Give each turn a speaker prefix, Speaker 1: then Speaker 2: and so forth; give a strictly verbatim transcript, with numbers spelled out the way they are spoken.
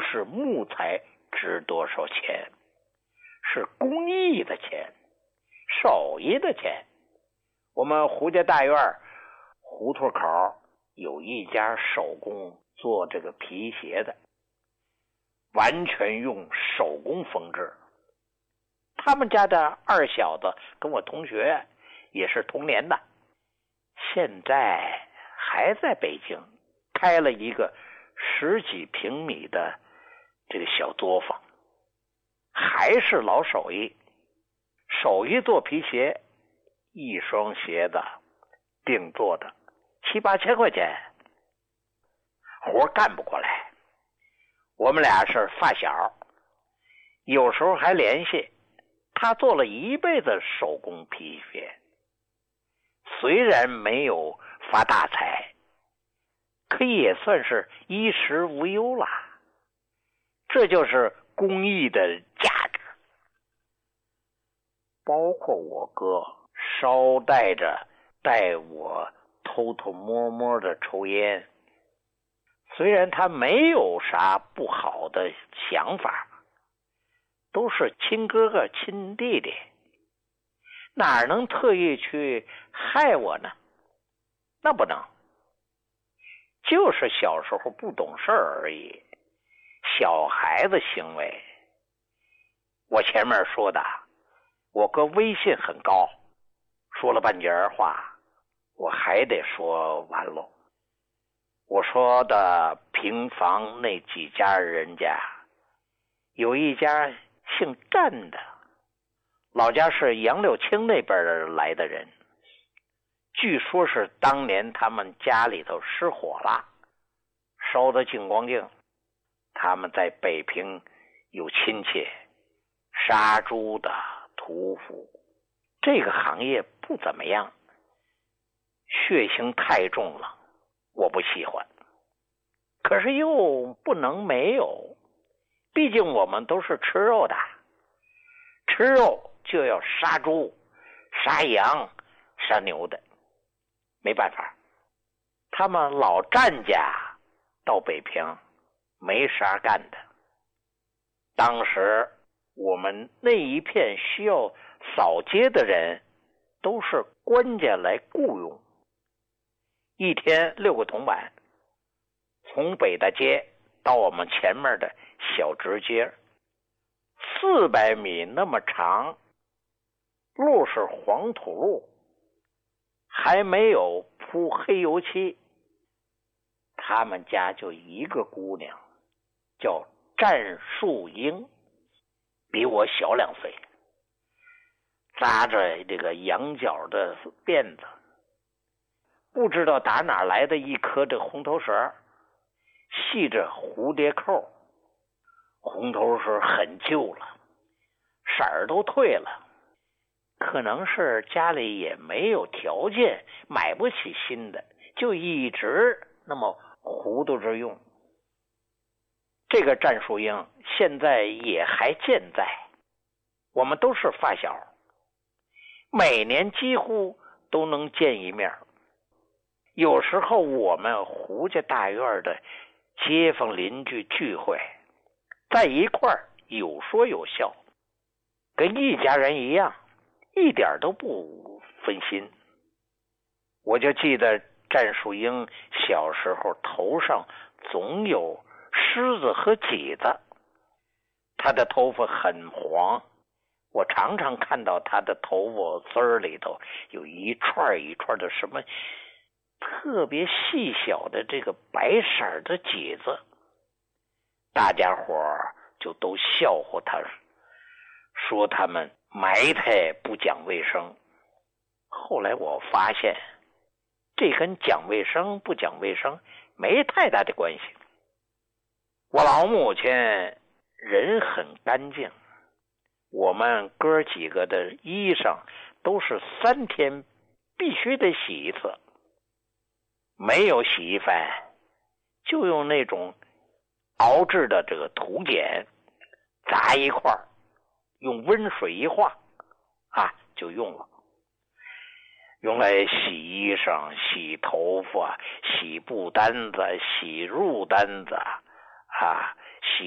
Speaker 1: 是木材值多少钱，是工艺的钱，手艺的钱。我们胡家大院胡同口有一家手工做这个皮鞋的，完全用手工缝制。他们家的二小子跟我同学，也是同年的，现在还在北京开了一个十几平米的这个小作坊，还是老手艺。手艺做皮鞋，一双鞋子定做的七八千块钱，活干不过来。我们俩是发小，有时候还联系。他做了一辈子手工皮鞋，虽然没有发大财，可也算是衣食无忧了。这就是工艺的价值。包括我哥捎带着带我偷偷摸摸的抽烟，虽然他没有啥不好的想法，都是亲哥哥亲弟弟，哪能特意去害我呢？那不能，就是小时候不懂事而已，小孩子行为。我前面说的，我哥威信很高，说了半截话，我还得说完喽。我说的平房那几家人家，有一家姓战的，老家是杨柳青那边来的人，据说是当年他们家里头失火了，烧得净光净。他们在北平有亲戚，杀猪的、屠夫，这个行业不怎么样，血腥太重了，我不喜欢。可是又不能没有，毕竟我们都是吃肉的，吃肉就要杀猪、杀羊、杀牛的，没办法。他们老战家到北平没啥干的，当时我们那一片需要扫街的人都是官家来雇佣，一天六个铜板，从北大街到我们前面的小直街，四百米那么长，路是黄土路，还没有铺黑油漆。他们家就一个姑娘，叫战树英，比我小两岁，扎着这个羊角的辫子，不知道打哪来的一颗这红头绳，系着蝴蝶扣，红头绳很旧了，色儿都褪了，可能是家里也没有条件买不起新的，就一直那么糊涂着用。这个战树英现在也还健在，我们都是发小，每年几乎都能见一面。有时候我们胡家大院的街坊邻居聚会，在一块儿有说有笑，跟一家人一样，一点都不分心。我就记得战树英小时候头上总有虱子和挤子，她的头发很黄，我常常看到她的头发丝儿里头有一串一串的什么特别细小的这个白色的挤子，大家伙就都笑话她，说他们埋汰不讲卫生。后来我发现这跟讲卫生不讲卫生没太大的关系。我老母亲人很干净，我们哥几个的衣裳都是三天必须得洗一次，没有洗衣粉就用那种熬制的这个土碱砸一块，用温水一化啊就用了，用来洗衣裳、洗头发、洗布单子、洗褥单子啊，